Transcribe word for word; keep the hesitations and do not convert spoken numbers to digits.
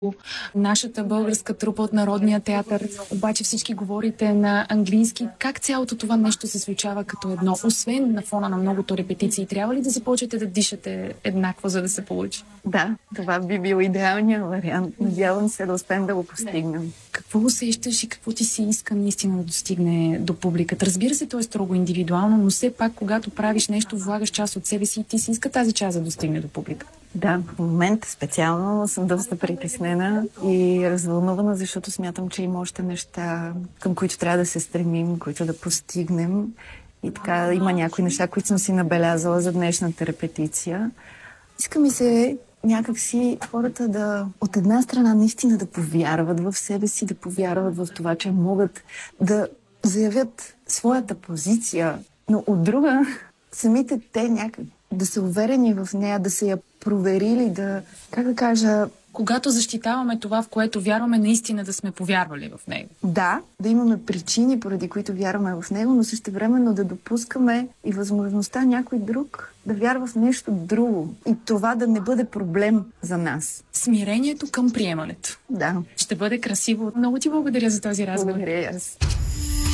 нашата българска трупа от Народния театър, обаче всички говорите на английски. Как цялото това нещо се случава като едно, освен на фона на многото репетиции? Трябва ли да започнете да дишате еднакво, за да се получи? Да, това би бил идеалният вариант. Надявам се да успеем да го постигнем. Какво усещаш и какво ти се иска наистина да достигне до публиката? Разбира се, то е строго индивидуално, но все пак, когато правиш нещо, влагаш част от себе си и ти си иска тази част да достигне до публиката. Да, в момента специално съм доста притеснена и развълнувана, защото смятам, че има още неща, към които трябва да се стремим, които да постигнем. И така има някои неща, които съм си набелязала за днешната репетиция. Иска ми се някакси хората да, от една страна, наистина да повярват в себе си, да повярват в това, че могат да заявят своята позиция, но от друга, самите те някак да са уверени в нея, да са я проверили, да, как да кажа... Когато защитаваме това, в което вярваме, наистина да сме повярвали в него. Да, да имаме причини, поради които вярваме в него, но същевременно да допускаме и възможността някой друг да вярва в нещо друго. И това да не бъде проблем за нас. Смирението към приемането. Да. Ще бъде красиво. Много ти благодаря за този разговор. Благодаря аз.